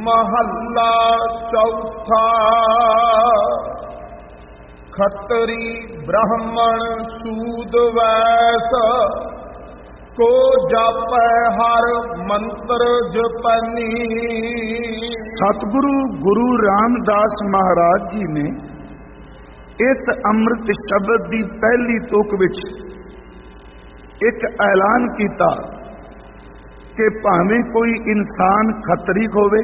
महला चौथा। खत्री ब्राह्मण सूद वैस को जापै हर मंत्र जपनी। सतगुरु गुरु रामदास महाराज जी ने इस अमृत शब्द की पहली तुक विच एक ऐलान किया कि भावें कोई इंसान खतरी होवे,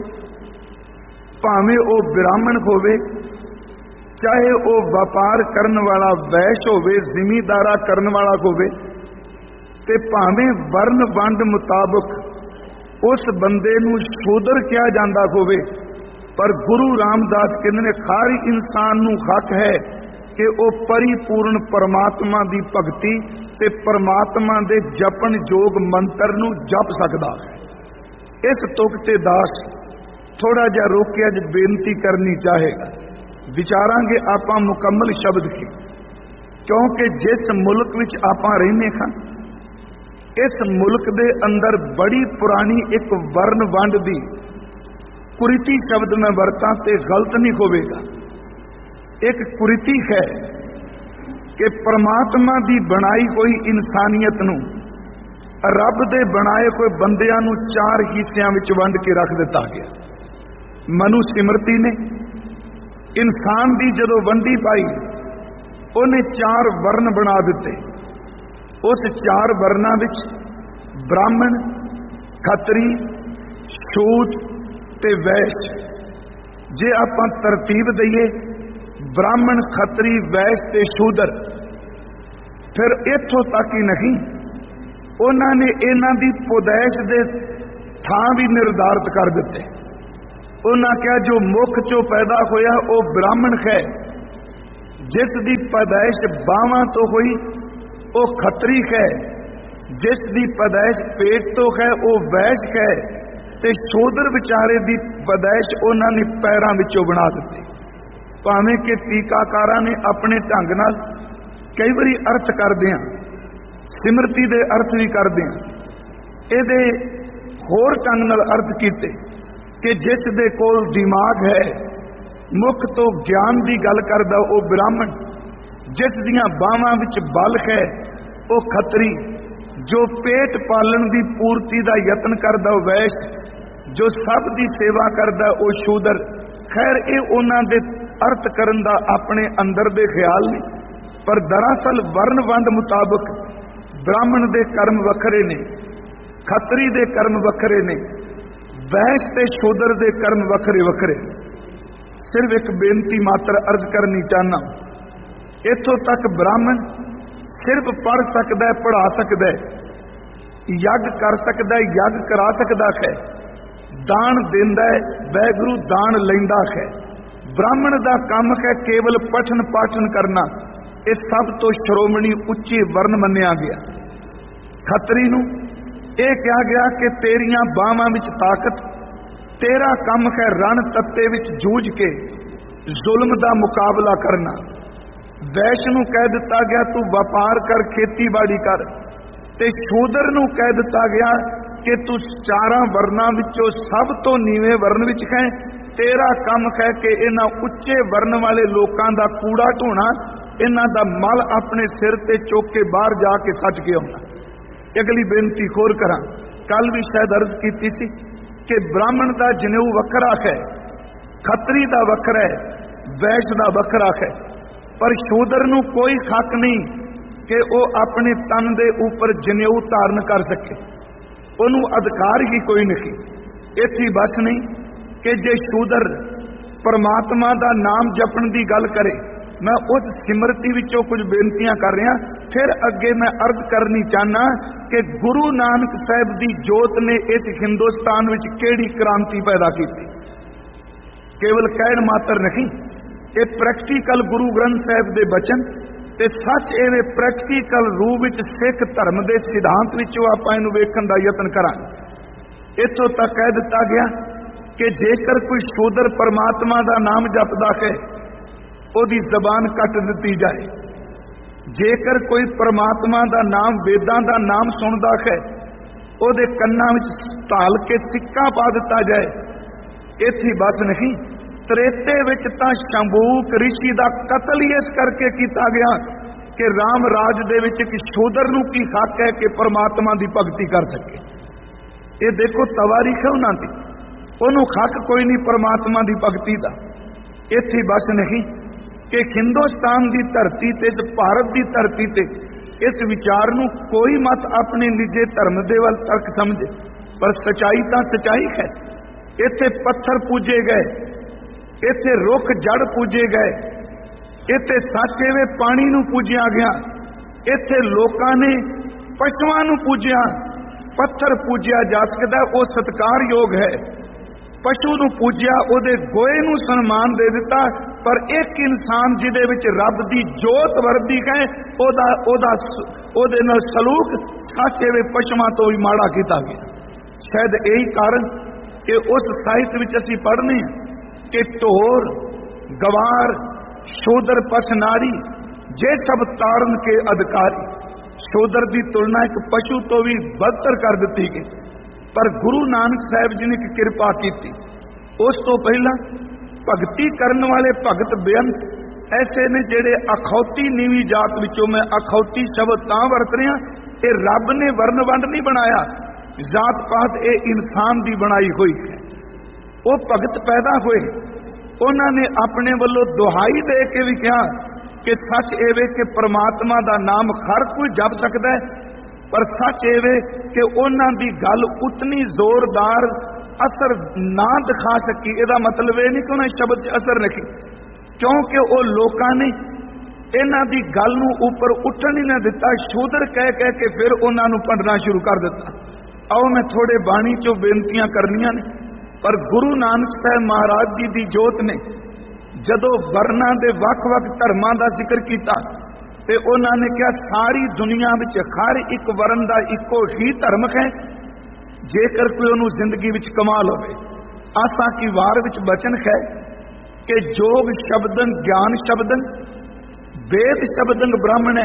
भावें वो ब्राह्मण होवे, चाहे वो व्यापार करने वाला वैश्य होवे, जिमीदारा करने वाला होवे, ते भावें वर्ण वंड मुताबक उस बंदे नूं शूदर कहा जाता होवे, पर गुरु रामदास कहते ने हर इंसान नूं हक है कि वो परिपूर्ण परमात्मा की भगती ते परमात्मा दे जपन जोग मंत्र नूं जप सकदा है। इस तुक ते दास थोड़ा जिहा रोक के अज बेनती करनी चाहेगा। विचारांगे आपां मुकम्मल शब्द की, क्योंकि जिस मुल्क विच आपां रहने हां, इस मुल्क दे अंदर बड़ी पुरानी एक वर्ण वंड दी कुरीति शब्द मैं वरतां ते गलत नहीं होवेगा। एक कुरीति है कि परमात्मा दी बनाई कोई इंसानियत नूं रब दे बनाए कोई बंदियां नूं चार हिस्सियां विच वंड के रख दिता गया। मनु सिमरती ने इंसान दी जदों वंडी पाई, उन्हें चार वर्ण बना दिते। उस चार वर्णां विच ब्राह्मण, खतरी, शूद ते वैश्य। जे आपां तरतीब दईए ब्राह्मण, खतरी, वैश्य ते शूदर, फिर इत्थों तक ही नहीं, उन्होंने इन्हां दी पैदाइश दे थां भी निर्धारित कर दिते। उन्होंने कहा जो मुख चो पैदा होया वो ब्राह्मण है, जिस दी पैदाइश बावां तो हुई वो खतरी है, जिस दी पैदाइश पेट तो है वो वैश्य है, ते शूदर विचारे दी पैदाइश उन्होंने पैरां विचों बना दिती। भावें कि टीकाकारां ने अपने ढंग नाल कई बारी अर्थ करदे सिमरती दे अर्थ भी करदे इहदे होर ढंग नाल अर्थ कीते कि जिस दे कोल दिमाग है, मुख तो ज्ञान की गल करदा वो ब्राह्मण, जिस दियां बावां विच बल है वो खतरी, जो पेट पालन की पूर्ति का यतन करदा वो वैश्य, जो सब की सेवा करदा वो शूदर। खैर ये उन्हां दे अर्थ करन दा अपने अंदर दे ख्याल ने, पर दरअसल वर्ण वंड मुताबक ब्राह्मण दे कर्म वखरे ने, खतरी दे कर्म वखरे ने, वैश्य ते शूदर दे कर्म वखरे वखरे। सिर्फ एक बेनती मात्र अर्ज करनी चाहना, इत्थों तक ब्राह्मण सिर्फ पढ़ सकदा है, पढ़ा सकदा है, यज्ञ कर सकदा है, यज्ञ करा सकदा है, दान देंदा है, वैगुरु दान लैंदा है। ब्राह्मण का काम है केवल पठन पाठन करना, ये सब तो श्रोमणी उच्चे वर्ण मन्निया गया। खतरी नूं यह कहा गया कि तेरियां बावां विच ताकत, तेरा काम है रण तत्ते विच जूझ के जुल्म का मुकाबला करना। वैश्य नूं कह दिता गया तू व्यापार कर, खेतीबाड़ी कर, ते शूदर नूं कह दिता गया कि तू चारां वर्णां विचों सब तो नीवें वर्ण विच है, तेरा काम है कि इन्हां उच्चे वर्ण वाले लोगों का कूड़ा ढोना, इन्हां दा मल अपने सिर ते चुक के बाहर जाके सट के आउणा। अगली बेनती होर करा, कल भी शायद अर्ज की सी कि ब्राह्मण का जनेऊ वखरा है, खतरी का वखरा है, वैश्य का वखरा है, पर शूदर नूं कोई हक नहीं कि वह अपने तन के ऊपर जनेऊ धारण कर सके, उन्होंने अधिकार ही कोई नहीं। इत्थे बस नहीं कि जे शूदर परमात्मा का नाम जपण की गल करे, मैं उस सिमरती विचों कुछ बेनतियां कर रहा, फिर अगे मैं अर्ज करनी चाहना कि गुरु नानक साहब की जोत ने इस हिंदुस्तान विच केड़ी क्रांति पैदा की। केवल कहण मात्र नहीं, ये प्रैक्टिकल गुरु ग्रंथ साहब के बचन ते सच एवे प्रैक्टिकल रूप विच सिख धर्म के सिद्धांत विचों आपां इहनूं वेखण दा यतन करांगे। इत्थों तक कह दिता गया कि जेकर कोई शूदर परमात्मा का नाम जपदा है, ओदी जबान कट दी जाए। जेकर कोई परमात्मा का नाम, वेदां का नाम सुनदा है, ओदे कन्नां विच ढाल के सिक्का पा दिता जाए। ਇੱਥੇ ਬਸ ਨਹੀਂ, ਤ੍ਰੇਤੇ ਵਿੱਚ ਤਾਂ ਸ਼ੰਭੂਕ ਰਿਸ਼ੀ ਦਾ ਕਤਲ ਹੀ ਇਸ ਕਰਕੇ ਕੀਤਾ ਗਿਆ ਕਿ ਰਾਮ ਰਾਜ ਦੇ ਵਿੱਚ ਇੱਕ ਸ਼ੂਦਰ ਨੂੰ ਕੀ ਹੱਕ ਹੈ ਕਿ ਪਰਮਾਤਮਾ ਦੀ ਭਗਤੀ ਕਰ ਸਕੇ। ਇਹ ਦੇਖੋ ਤਵਾਰੀਖ ਹੈ ਉਹਨਾਂ ਦੀ, ਉਹਨੂੰ ਹੱਕ ਕੋਈ ਨਹੀਂ ਪਰਮਾਤਮਾ ਦੀ ਭਗਤੀ ਦਾ। ਇੱਥੇ ਬਸ ਨਹੀਂ ਕਿ ਹਿੰਦੁਸਤਾਨ ਦੀ ਧਰਤੀ ਤੇ, ਭਾਰਤ ਦੀ ਧਰਤੀ ਤੇ ਇਸ ਵਿਚਾਰ ਨੂੰ ਕੋਈ ਮਤ ਆਪਣੇ ਨਿੱਜੇ ਧਰਮ ਦੇ ਵੱਲ ਤਰਕ ਸਮਝੇ, ਪਰ ਸਚਾਈ ਤਾਂ ਸਚਾਈ ਹੈ। ਇੱਥੇ ਪੱਥਰ ਪੂਜੇ ਗਏ, ਇੱਥੇ ਰੁੱਖ ਜੜ ਪੂਜੇ ਗਏ, ਇੱਥੇ ਸਾਚੇ ਵੇ ਪਾਣੀ ਨੂੰ ਪੂਜਿਆ ਗਿਆ, ਇੱਥੇ ਲੋਕਾਂ ਨੇ ਪਸ਼ੂਆਂ ਨੂੰ ਪੂਜਿਆ। ਪੱਥਰ ਪੂਜਿਆ ਜਾ ਸਕਦਾ, ਉਹ ਸਤਿਕਾਰਯੋਗ ਹੈ। ਪਸ਼ੂ ਨੂੰ ਪੂਜਿਆ, ਉਹਦੇ ਗੋਏ ਨੂੰ ਸਨਮਾਨ ਦੇ ਦਿੱਤਾ, ਪਰ ਇੱਕ ਇਨਸਾਨ ਜਿਹਦੇ ਵਿੱਚ ਰੱਬ ਦੀ ਜੋਤ ਵਰਦੀ ਹੈ, ਉਹਦੇ ਨਾਲ ਸਲੂਕ ਸਾਚੇ ਵੇ ਪਸ਼ੂਆਂ ਤੋਂ ਵੀ ਮਾੜਾ ਕੀਤਾ ਗਿਆ। ਸ਼ਾਇਦ ਇਹੀ ਕਾਰਨ ਕਿ ਉਸ ਸਾਹਿਤ ਵਿੱਚ ਅਸੀਂ ਪੜ੍ਹਨੇ ਕਿ ਢੋਰ, ਗਵਾਰ, ਸ਼ੂਦਰ, ਪਸਨਾਰੀ ਜੇ ਸਭ ਤਾਰਨ ਕੇ ਅਧਿਕਾਰੀ। ਸ਼ੂਦਰ ਦੀ ਤੁਲਨਾ ਇੱਕ ਪਸ਼ੂ ਤੋਂ ਵੀ ਬਦਤਰ ਕਰ ਦਿੱਤੀ ਗਈ। ਪਰ ਗੁਰੂ ਨਾਨਕ ਸਾਹਿਬ ਜੀ ਨੇ ਇੱਕ ਕਿਰਪਾ ਕੀਤੀ। ਉਸ ਤੋਂ ਪਹਿਲਾਂ ਭਗਤੀ ਕਰਨ ਵਾਲੇ ਭਗਤ ਬੇਅੰਤ ਐਸੇ ਨੇ ਜਿਹੜੇ ਅਖੌਤੀ ਨੀਵੀਂ ਜਾਤ ਵਿੱਚੋਂ, ਮੈਂ ਅਖੌਤੀ ਸ਼ਬਦ ਤਾਂ ਵਰਤ ਰਿਹਾ, ਇਹ ਰੱਬ ਨੇ ਵਰਨ ਵੰਡ ਨਹੀਂ ਬਣਾਇਆ, ਜਾਤ ਪਾਤ ਇਹ ਇਨਸਾਨ ਦੀ ਬਣਾਈ ਹੋਈ ਹੈ। ਉਹ ਭਗਤ ਪੈਦਾ ਹੋਏ, ਉਹਨਾਂ ਨੇ ਆਪਣੇ ਵੱਲੋਂ ਦੁਹਾਈ ਦੇ ਕੇ ਵੀ ਕਿਹਾ ਕਿ ਸੱਚ ਇਹ ਵੇ ਕਿ ਪ੍ਰਮਾਤਮਾ ਦਾ ਨਾਮ ਹਰ ਕੋਈ ਜਪ ਸਕਦਾ ਹੈ, ਪਰ ਸੱਚ ਇਹ ਵੇ ਕਿ ਉਹਨਾਂ ਦੀ ਗੱਲ ਉਤਨੀ ਜ਼ੋਰਦਾਰ ਅਸਰ ਨਾ ਦਿਖਾ ਸਕੀ। ਇਹਦਾ ਮਤਲਬ ਇਹ ਨਹੀਂ ਕਿ ਉਹਨਾਂ ਸ਼ਬਦ 'ਚ ਅਸਰ ਨਹੀਂ, ਕਿਉਂਕਿ ਉਹ ਲੋਕਾਂ ਨੇ ਇਹਨਾਂ ਦੀ ਗੱਲ ਨੂੰ ਉੱਪਰ ਉੱਠਣ ਹੀ ਨਾ ਦਿੱਤਾ। ਸ਼ੂਦਰ ਕਹਿ ਕਹਿ ਕੇ ਫਿਰ ਉਹਨਾਂ ਨੂੰ ਭੰਡਣਾ ਸ਼ੁਰੂ ਕਰ ਦਿੱਤਾ। ਆਓ ਮੈਂ ਥੋੜੇ ਬਾਣੀ 'ਚੋਂ ਬੇਨਤੀਆਂ ਕਰਨੀਆਂ ਨੇ। ਪਰ ਗੁਰੂ ਨਾਨਕ ਸਾਹਿਬ ਮਹਾਰਾਜ ਜੀ ਦੀ ਜੋਤ ਨੇ ਜਦੋਂ ਵਰਨਾਂ ਦੇ ਵੱਖ-ਵੱਖ ਧਰਮਾਂ ਦਾ ਜ਼ਿਕਰ ਕੀਤਾ ਤੇ ਉਹਨਾਂ ਨੇ ਕਿਹਾ ਸਾਰੀ ਦੁਨੀਆ ਵਿੱਚ ਹਰ ਇੱਕ ਵਰਨ ਦਾ ਇੱਕੋ ਹੀ ਧਰਮ ਹੈ, ਜੇਕਰ ਕੋਈ ਉਹਨੂੰ ਜ਼ਿੰਦਗੀ ਵਿੱਚ ਕਮਾਲ ਹੋਵੇ। ਆਸਾ ਕੀ ਵਾਰ ਵਿੱਚ ਬਚਨ ਹੈ ਕਿ ਜੋਗ ਸ਼ਬਦਨ, ਗਿਆਨ ਸ਼ਬਦਨ, ਵੇਦ ਸ਼ਬਦਨ ਬ੍ਰਾਹਮਣ ਹੈ,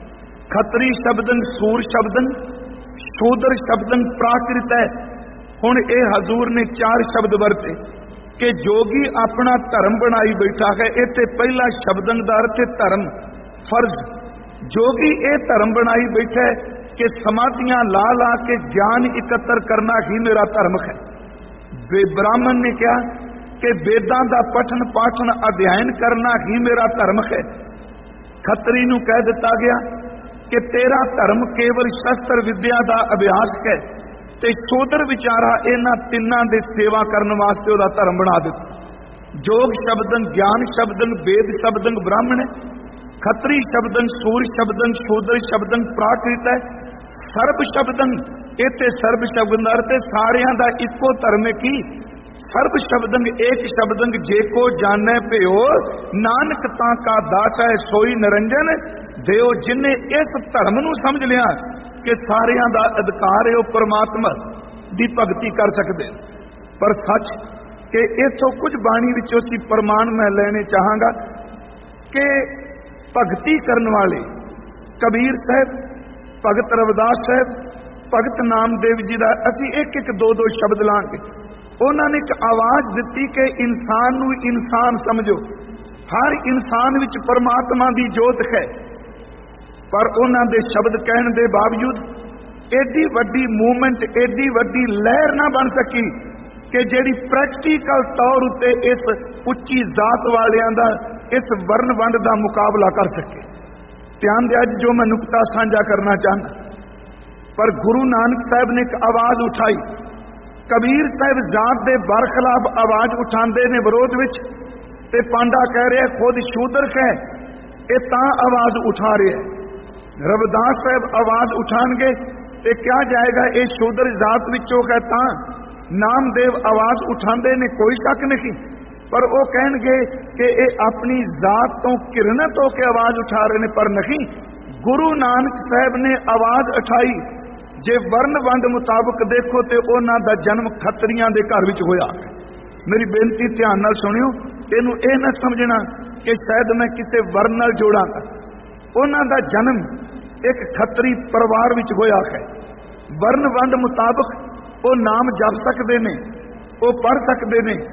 ਖੱਤਰੀ ਸ਼ਬਦਨ, ਸੂਰ ਸ਼ਬਦਨ, ਸ਼ੂਦਰ ਸ਼ਬਦਨ ਪ੍ਰਾਕ੍ਰਿਤ ਹੈ। ਹੁਣ ਇਹ ਹਜ਼ੂਰ ਨੇ 4 ਸ਼ਬਦ ਵਰਤੇ ਕਿ ਜੋਗੀ ਆਪਣਾ ਧਰਮ ਬਣਾਈ ਬੈਠਾ ਹੈ। ਇੱਥੇ ਪਹਿਲਾ ਸ਼ਬਦਨ ਦਾ ਅਰਥ ਹੈ ਧਰਮ, ਫਰਜ਼। ਜੋਗੀ ਇਹ ਧਰਮ ਬਣਾਈ ਬੈਠਾ ਹੈ ਕਿ ਸਮਾਧੀਆਂ ਲਾ ਲਾ ਕੇ ਗਿਆਨ ਇਕੱਤਰ ਕਰਨਾ ਹੀ ਮੇਰਾ ਧਰਮ ਹੈ। ਬ੍ਰਾਹਮਣ ਨੇ ਕਿਹਾ ਕਿ ਵੇਦਾਂ ਦਾ ਪਠਨ ਪਾਠਨ ਅਧਿਐਨ ਕਰਨਾ ਹੀ ਮੇਰਾ ਧਰਮ ਹੈ। ਖੱਤਰੀ ਨੂੰ ਕਹਿ ਦਿੱਤਾ ਗਿਆ ਕਿ ਤੇਰਾ ਧਰਮ ਕੇਵਲ ਸ਼ਸਤਰ ਵਿਦਿਆ ਦਾ ਅਭਿਆਸ ਹੈ, ਤੇ ਸ਼ੂਦਰ ਵਿਚਾਰਾ ਇਹਨਾਂ ਤਿੰਨਾਂ ਦੇ ਸੇਵਾ ਕਰਨ ਵਾਸਤੇ ਉਹਦਾ ਧਰਮ ਬਣਾ ਦਿੱਤਾ। ਜੋਗ ਸ਼ਬਦਨ, ਗਿਆਨ ਸ਼ਬਦਨ, ਵੇਦ ਸ਼ਬਦਨ ਬ੍ਰਾਹਮਣ ਹੈ, ਖੱਤਰੀ ਸ਼ਬਦਨ, ਸੂਰ ਸ਼ਬਦਨ, ਸ਼ੂਦਰ ਸ਼ਬਦਨ ਪ੍ਰਾਕ੍ਰਿਤ ਹੈ, ਸਰਬ ਸ਼ਬਦਨ। ਇੱਥੇ ਸਰਬ ਸ਼ਬਦ ਦਾ ਅਰਥ ਸਾਰਿਆਂ ਦਾ ਇੱਕੋ ਧਰਮ ਹੈ। ਕੀ ਸਰਬ ਸ਼ਬਦਨ ਏਕ ਸ਼ਬਦਨ, ਜੇ ਕੋ ਜਾਣੈ ਭਿਓ, ਨਾਨਕ ਤਾਂ ਕਾ ਦਾਸ ਹੈ ਸੋਈ ਨਿਰੰਜਨ ਦਿਓ। ਜਿਨੇ ਇਸ ਧਰਮ ਨੂੰ ਸਮਝ ਲਿਆ ਕਿ ਸਾਰਿਆਂ ਦਾ ਅਧਿਕਾਰ ਹੈ, ਉਹ ਪਰਮਾਤਮਾ ਦੀ ਭਗਤੀ ਕਰ ਸਕਦੇ। ਪਰ ਸੱਚ ਕਿ ਇਥੋਂ ਕੁਝ ਬਾਣੀ ਵਿੱਚੋਂ ਅਸੀਂ ਪ੍ਰਮਾਣ ਮੈਂ ਲੈਣੇ ਚਾਹਾਂਗਾ ਕਿ ਭਗਤੀ ਕਰਨ ਵਾਲੇ ਕਬੀਰ ਸਾਹਿਬ, ਭਗਤ ਰਵਿਦਾਸ ਸਾਹਿਬ, ਭਗਤ ਨਾਮਦੇਵ ਜੀ ਦਾ ਅਸੀਂ ਇੱਕ ਇੱਕ ਦੋ ਦੋ ਸ਼ਬਦ ਲਾਂਗੇ। ਉਹਨਾਂ ਨੇ ਇੱਕ ਆਵਾਜ਼ ਦਿੱਤੀ ਕਿ ਇਨਸਾਨ ਨੂੰ ਇਨਸਾਨ ਸਮਝੋ, ਹਰ ਇਨਸਾਨ ਵਿੱਚ ਪਰਮਾਤਮਾ ਦੀ ਜੋਤ ਹੈ। ਪਰ ਉਹਨਾਂ ਦੇ ਸ਼ਬਦ ਕਹਿਣ ਦੇ ਬਾਵਜੂਦ ਏਡੀ ਵੱਡੀ ਮੂਵਮੈਂਟ, ਏਡੀ ਵੱਡੀ ਲਹਿਰ ਨਾ ਬਣ ਸਕੀ ਕਿ ਜਿਹੜੀ ਪ੍ਰੈਕਟੀਕਲ ਤੌਰ ਉੱਤੇ ਇਸ ਉੱਚੀ ਜ਼ਾਤ ਵਾਲਿਆਂ ਦਾ, ਇਸ ਵਰਨ ਵੰਡ ਦਾ ਮੁਕਾਬਲਾ ਕਰ ਸਕੇ। ਧਿਆਨ ਦੇ ਅੱਜ ਜੋ ਮੈਂ ਨੁਕਤਾ ਸਾਂਝਾ ਕਰਨਾ ਚਾਹੁੰਦਾ। ਪਰ ਗੁਰੂ ਨਾਨਕ ਸਾਹਿਬ ਨੇ ਇੱਕ ਆਵਾਜ਼ ਉਠਾਈ। ਕਬੀਰ ਸਾਹਿਬ ਜ਼ਾਤ ਦੇ ਬਰਖਲਾਫ ਆਵਾਜ਼ ਉਠਾਉਂਦੇ ਨੇ ਵਿਰੋਧ ਵਿੱਚ, ਤੇ ਪਾਂਡਾ ਕਹਿ ਰਿਹਾ ਖੁਦ ਸ਼ੂਦਰ ਹੈ, ਇਹ ਤਾਂ ਆਵਾਜ਼ ਉਠਾ ਰਿਹਾ। ਰਵਿਦਾਸ ਸਾਹਿਬ ਆਵਾਜ਼ ਉਠਾਣਗੇ ਤੇ ਕਿਹਾ ਜਾਏਗਾ ਇਹ ਸ਼ੂਦਰ ਜ਼ਾਤ ਵਿੱਚੋਂ ਹੈ। ਤਾਂ ਨਾਮਦੇਵ ਆਵਾਜ਼ ਉਠਾਉਂਦੇ ਨੇ, ਕੋਈ ਸ਼ੱਕ ਨਹੀਂ, ਪਰ ਉਹ ਕਹਿਣਗੇ ਕਿ ਇਹ ਆਪਣੀ ਜ਼ਾਤ ਤੋਂ ਘਿਰਣਤ ਹੋ ਕੇ ਆਵਾਜ਼ ਉਠਾ ਰਹੇ ਨੇ। ਪਰ ਨਹੀਂ, ਗੁਰੂ ਨਾਨਕ ਸਾਹਿਬ ਨੇ ਆਵਾਜ਼ ਉਠਾਈ। ਜੇ ਵਰਨ ਵੰਡ ਮੁਤਾਬਕ ਦੇਖੋ ਤੇ ਉਹਨਾਂ ਦਾ ਜਨਮ ਖੱਤਰੀਆਂ ਦੇ ਘਰ ਵਿੱਚ ਹੋਇਆ। ਮੇਰੀ ਬੇਨਤੀ ਧਿਆਨ ਨਾਲ ਸੁਣਿਓ, ਇਹਨੂੰ ਇਹ ਨਾ ਸਮਝਣਾ ਕਿ ਸ਼ਾਇਦ ਮੈਂ ਕਿਸੇ ਵਰਨ ਨਾਲ ਜੋੜਾਂਗਾ। ਉਹਨਾਂ ਦਾ ਜਨਮ ਇੱਕ ਖੱਤਰੀ ਪਰਿਵਾਰ ਵਿੱਚ ਹੋਇਆ ਹੈ। ਵਰਨ ਵੰਡ ਮੁਤਾਬਕ ਉਹ ਨਾਮ ਜਪ ਸਕਦੇ ਨੇ, ਉਹ ਪੜ੍ਹ ਸਕਦੇ ਨੇ,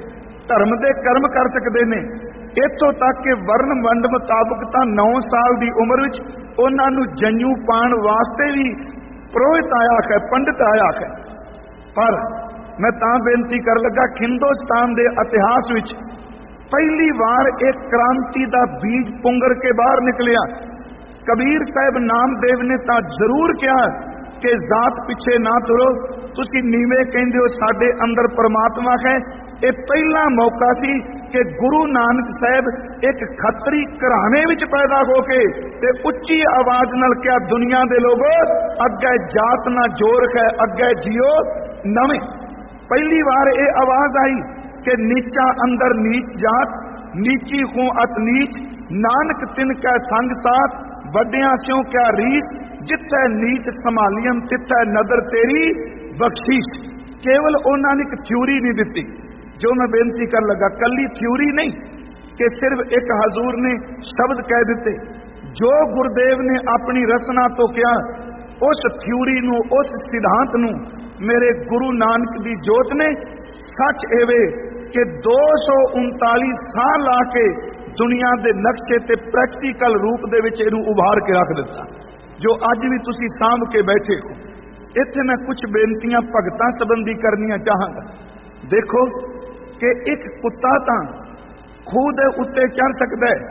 ਧਰਮ ਦੇ ਕਰਮ ਕਰ ਸਕਦੇ ਨੇ। ਇੱਥੋਂ ਤੱਕ ਕਿ ਵਰਨ ਵੰਡ ਮੁਤਾਬਕ ਤਾਂ 9 ਸਾਲ ਦੀ ਉਮਰ ਵਿੱਚ ਉਹਨਾਂ ਨੂੰ ਜੰਝੂ ਪਾਉਣ ਵਾਸਤੇ ਵੀ ਪੁਰੋਹਿਤ ਆਇਆ ਹੈ, ਪੰਡਿਤ ਆਇਆ ਹੈ। ਪਰ ਮੈਂ ਤਾਂ ਬੇਨਤੀ ਕਰ ਲੱਗਾ, ਹਿੰਦੁਸਤਾਨ ਦੇ ਇਤਿਹਾਸ ਵਿੱਚ ਪਹਿਲੀ ਵਾਰ ਇੱਕ ਕ੍ਰਾਂਤੀ ਦਾ ਬੀਜ ਪੁੰਗਰ ਕੇ ਬਾਹਰ ਨਿਕਲਿਆ। ਕਬੀਰ ਸਾਹਿਬ ਨਾਮਦੇਵ ਨੇ ਤਾਂ ਜ਼ਰੂਰ ਕਿਹਾ ਕਿ ਜ਼ਾਤ ਪਿੱਛੇ ਨਾ ਤੁਰੋ, ਤੁਸੀਂ ਨੀਵੇਂ ਕਹਿੰਦੇ ਹੋ, ਸਾਡੇ ਅੰਦਰ ਪਰਮਾਤਮਾ ਹੈ। ਇਹ ਪਹਿਲਾ ਮੌਕਾ ਸੀ ਕਿ ਗੁਰੂ ਨਾਨਕ ਸਾਹਿਬ ਇੱਕ ਖੱਤਰੀ ਘਰਾਣੇ ਵਿੱਚ ਪੈਦਾ ਹੋ ਕੇ ਤੇ ਉੱਚੀ ਆਵਾਜ਼ ਨਾਲ ਕਿਹਾ, ਦੁਨੀਆ ਦੇ ਲੋਗੋ ਅੱਗੇ ਜਾਤ ਨਾ ਜੋਰ ਹੈ, ਅੱਗੇ ਜਿਓ ਨਵੇਂ। ਪਹਿਲੀ ਵਾਰ ਇਹ ਆਵਾਜ਼ ਆਈ ਕਿ ਨੀਚਾ ਅੰਦਰ ਨੀਚ ਜਾਤ, ਨੀਚੀ ਹੂੰ ਅਤ ਨੀਚ, ਨਾਨਕ ਤਿਨ ਕੈ ਸੰਗ ਸਾਥ, ਵੱਡਿਆਂ ਸਿਓ ਕਿਆ ਰੀਸ, ਜਿੱਥੇ ਨੀਚ ਸੰਭਾਲੀਆਂ ਤਿੱਥੇ ਨਦਰ ਤੇਰੀ ਬਖਸ਼ੀਸ਼। ਕੇਵਲ ਉਹਨਾਂ ਨੇ ਇੱਕ ਥਿਊਰੀ ਨਹੀਂ ਦਿੱਤੀ, ਜੋ ਮੈਂ ਬੇਨਤੀ ਕਰ ਲੱਗਾ, ਕੱਲੀ ਥਿਊਰੀ ਨਹੀਂ ਕਿ ਸਿਰਫ ਇੱਕ ਹਜ਼ੂਰ ਨੇ ਸ਼ਬਦ ਕਹਿ ਦਿੱਤੇ। ਜੋ ਗੁਰਦੇਵ ਨੇ ਆਪਣੀ ਰਸਨਾ ਤੋਂ ਕਿਹਾ, ਉਸ ਥਿਊਰੀ ਨੂੰ, ਉਸ ਸਿਧਾਂਤ ਨੂੰ ਮੇਰੇ ਗੁਰੂ ਨਾਨਕ ਦੀ ਜੋਤ ਨੇ ਸੱਚ ਐਵੇਂ ਕਿ 239 ਸਾਲ ਲਾ ਕੇ ਦੁਨੀਆ ਦੇ ਨਕਸ਼ੇ ਤੇ ਪ੍ਰੈਕਟੀਕਲ ਰੂਪ ਦੇ ਵਿੱਚ ਇਹਨੂੰ ਉਭਾਰ ਕੇ ਰੱਖ ਦਿੱਤਾ, ਜੋ ਅੱਜ ਵੀ ਤੁਸੀਂ ਸਾਂਭ ਕੇ ਬੈਠੇ ਹੋ। ਇੱਥੇ ਮੈਂ ਕੁਝ ਬੇਨਤੀਆਂ ਭਗਤਾਂ ਸੰਬੰਧੀ ਕਰਨੀਆਂ ਚਾਹਾਂਗਾ। ਦੇਖੋ ਕਿ ਇੱਕ ਕੁੱਤਾ ਤਾਂ ਖੂਹ ਦੇ ਉੱਤੇ ਚੜ ਸਕਦਾ ਹੈ,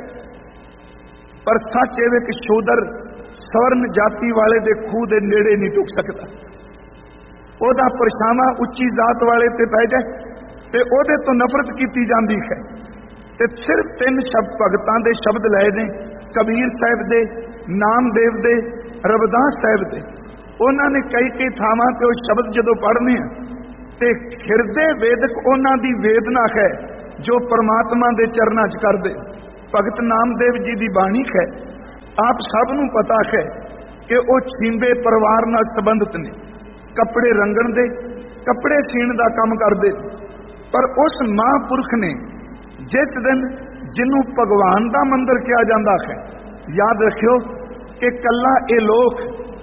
ਪਰ ਸੱਚ ਇਹ ਕਿ ਸ਼ੂਦਰ ਸਵਰਨ ਜਾਤੀ ਵਾਲੇ ਦੇ ਖੂਹ ਦੇ ਨੇੜੇ ਨਹੀਂ ਟੁਕ ਸਕਦਾ। ਉਹਦਾ ਪਰਛਾਵਾਂ ਉੱਚੀ ਜ਼ਾਤ ਵਾਲੇ ਤੇ ਪੈ ਜਾਏ ਤੇ ਉਹਦੇ ਤੋਂ ਨਫ਼ਰਤ ਕੀਤੀ ਜਾਂਦੀ ਹੈ। ਤੇ ਸਿਰਫ 3 ਸ਼ਬਦ ਭਗਤਾਂ ਦੇ ਸ਼ਬਦ ਲਏ ਨੇ, ਕਬੀਰ ਸਾਹਿਬ ਦੇ, ਨਾਮਦੇਵ ਦੇ, ਰਵਿਦਾਸ ਸਾਹਿਬ ਦੇ। ਉਹਨਾਂ ਨੇ ਕਈ ਥਾਵਾਂ ਤੇ ਉਹ ਸ਼ਬਦ ਜਦੋਂ ਪੜ੍ਹਨੇ ਆ ਤੇ ਹਿਰਦੇ ਵੇਦਕ ਉਹਨਾਂ ਦੀ ਵੇਦਨਾ ਹੈ ਜੋ ਪਰਮਾਤਮਾ ਦੇ ਚਰਨਾਂ 'ਚ ਕਰਦੇ। ਭਗਤ ਨਾਮਦੇਵ ਜੀ ਦੀ ਬਾਣੀ ਹੈ, ਆਪ ਸਭ ਨੂੰ ਪਤਾ ਹੈ ਕਿ ਉਹ ਛਿੰਦੇ ਪਰਿਵਾਰ ਨਾਲ ਸੰਬੰਧਿਤ ਨੇ, ਕੱਪੜੇ ਰੰਗਣ ਦੇ, ਕੱਪੜੇ ਸੀਣ ਦਾ ਕੰਮ ਕਰਦੇ। ਪਰ ਉਸ ਮਹਾਂਪੁਰਖ ਨੇ ਜਿਸ ਦਿਨ ਜਿਹਨੂੰ ਭਗਵਾਨ ਦਾ ਮੰਦਰ ਕਿਹਾ ਜਾਂਦਾ ਹੈ, ਯਾਦ ਰੱਖਿਓ ਕਿ ਕੱਲਾ ਇਹ ਲੋਕ